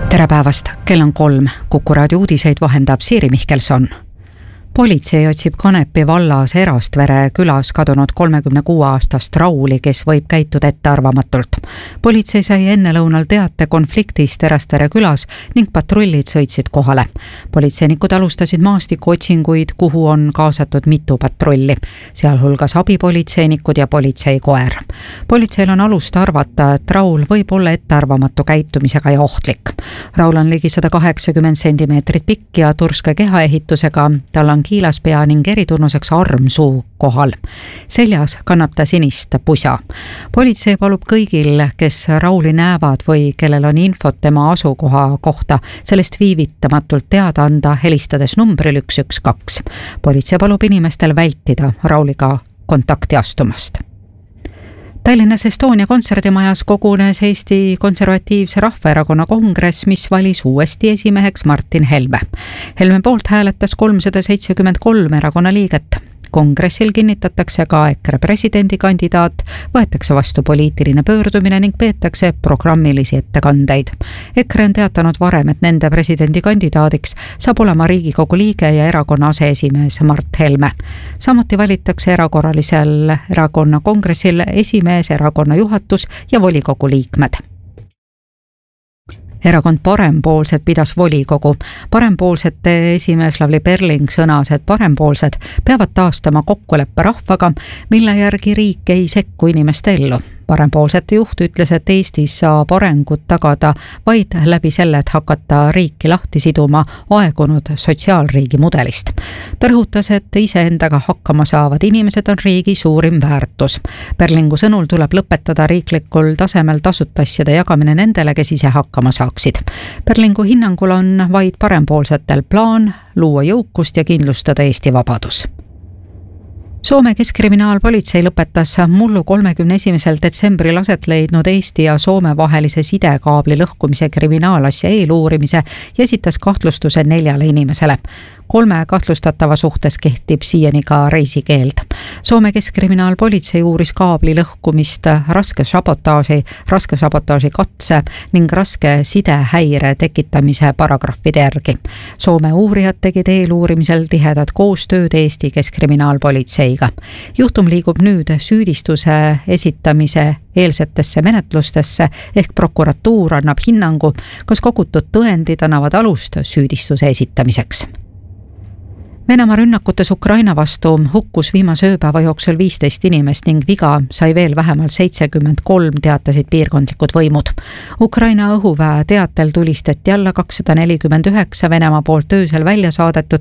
Tere päevast, kell on 3. Kuku raadio uudiseid vahendab Siiri Mihkelson. Politsei otsib Kanepi vallas Erastvere külas kadunud 36-aastast Rauli, kes võib käituda ettearvamatult. Politsei sai ennelõunal teate konfliktist Erastvere külas ning patrullid sõitsid kohale. Politseinikud alustasid maastikuotsinguid, kuhu on kaasatud mitu patrulli, sealhulgas abipolitseinikud ja politseikoer. Politseil on alust arvata, et Raul võib olla ettearvamatu käitumisega ja ohtlik. Raul on ligi 180 cm pikk ja turske kehaehitusega, tal on kiilas pea ning eritunnuseks arm suu kohal. Seljas kannab ta sinist pusa. Politsei palub kõigil, kes Rauli näevad või kellel on infot tema asukoha kohta, sellest viivitamatult teada anda, helistades numbril 112. Politsei palub inimestel vältida Rauliga kontakti astumast. Tallinnas Estonia kontserdimajas kogunes Eesti Konservatiivse Rahvaerakonna kongress, mis valis uuesti esimeheks Martin Helme. Helme poolt hääletas 373 erakonna liiget. Kongressil kinnitatakse ka EKRE presidendikandidaat, võetakse vastu poliitiline pöördumine ning peetakse programmilisi ettekandeid. EKRE on teatanud varem, et nende presidendikandidaadiks saab olema Riigikogu liige ja erakonna aseesimees Mart Helme. Samuti valitakse erakorralisel erakonna kongressil esimees, erakonna juhatus ja volikogu liikmed. Erakond Parempoolsed pidas volikogu. Parempoolsete esimees Lavly Perling sõnas, et parempoolsed peavad taastama kokkuleppe rahvaga, mille järgi riik ei sekku inimeste ellu. Parempoolsete juht ütles, et Eestis saab arengut tagada vaid läbi selle, et hakata riiki lahti siduma aegunud sotsiaalriigi mudelist. Ta rõhutas, et iseendaga hakkama saavad inimesed on riigi suurim väärtus. Perlingu sõnul tuleb lõpetada riiklikul tasemel tasuta asjade jagamine nendele, kes ise hakkama saaksid. Perlingu hinnangul on vaid parempoolsetel plaan luua jõukust ja kindlustada Eesti vabadus. Soome keskkriminaalpolitsei lõpetas mullu 31. detsembril aset leidnud Eesti ja Soome vahelise sidekaabli lõhkumise kriminaalasja eeluurimise ja esitas kahtlustuse 4 inimesele. 3 kahtlustatava suhtes kehtib siiani ka reisikeeld. Soome keskkriminaalpolitsei uuris kaabli lõhkumist raske sabotaaži katse ning raske sidehäire tekitamise paragrahvide järgi. Soome uurijad tegid eeluurimisel tihedat koostööd Eesti keskkriminaalpolitseiga. Juhtum liigub nüüd süüdistuse esitamise eelsetesse menetlustesse ehk prokuratuur annab hinnangu, kas kogutud tõendid annavad alust süüdistuse esitamiseks. Venemaa rünnakutes Ukraina vastu hukkus viimase ööpäeva jooksul 15 inimest ning viga sai veel vähemalt 73, teatasid piirkondlikud võimud. Ukraina õhuväe teatel tulistati alla 249 Venemaa poolt öösel välja saadetud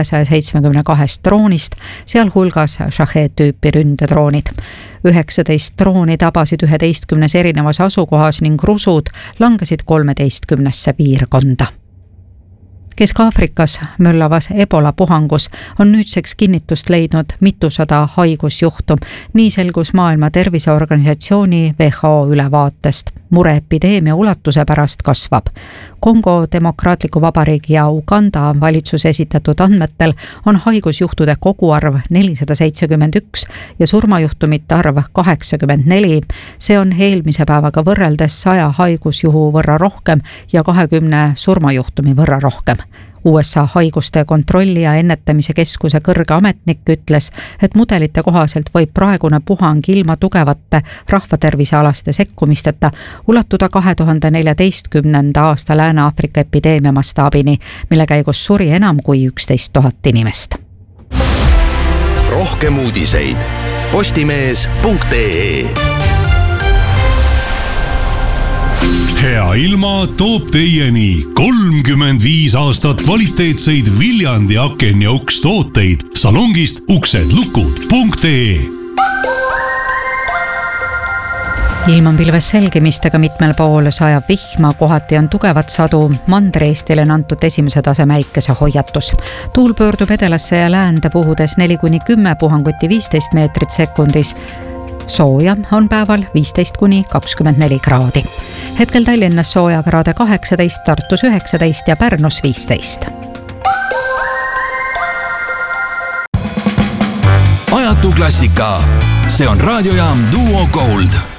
272 droonist, sealhulgas Shahed-tüüpi ründedroonid. 19 drooni tabasid 11 erinevas asukohas ning rusud langesid 13 piirkonda. Kesk-Aafrikas möllavas Ebola puhangus on nüüdseks kinnitust leidnud mitusada haigusjuhtu, nii selgus Maailma Terviseorganisatsiooni WHO ülevaatest. Mure epideemia ulatuse pärast kasvab. Kongo Demokraatliku Vabariigi ja Uganda valitsuse esitatud andmetel on haigusjuhtude koguarv 471 ja surmajuhtumite arv 84. See on eelmise päevaga võrreldes 100 haigusjuhu võrra rohkem ja 20 surmajuhtumi võrra rohkem. USA haiguste kontrolli ja ennetamise keskuse kõrge ametnik ütles, et mudelite kohaselt võib praegune puhang ilma tugevate rahvatervisealaste sekkumisteta ulatuda 2014. aasta Lääne-Aafrika epideemia mastaabini, mille käigus suri enam kui 11 000 inimest. Rohkem uudiseid postimees.ee. Hea ilma toob teieni 35 aastat kvaliteetseid Viljandi aken ja uks tooteid salongist uksedlukud.ee. Ilm on pilves selgimistega mitmel pool, sajab vihma, kohati on tugevat sadu, Mandri-Eestile on antud esimese taseme äikese hoiatus. Tuul pöördub edelasse ja läände puhudes 4-10, puhanguti 15 meetrit sekundis. Sooja on päeval 15-24 kraadi. Hetkel Tallinnas sooja kraade 18, Tartus 19 ja Pärnus 15. Ajatu klassika. See on raadiojaam Duo Gold.